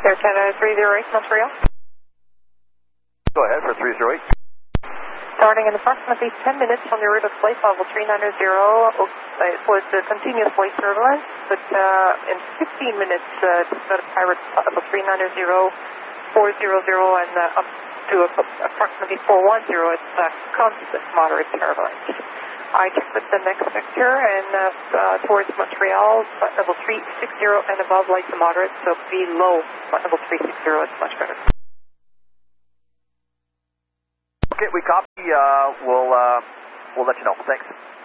Air Canada 308, Montreal. Go ahead for 308. Starting in approximately 10 minutes on the route of flight level 390, it was continuous flight turbulence, but in 15 minutes, just out of Pirate level 390, 400, and up to approximately 410, it's constant moderate turbulence. I checked with the next sector and towards Montreal, level 360 and above light to moderate, so below level 360 it's much better. Okay, we copy. We'll let you know. Thanks.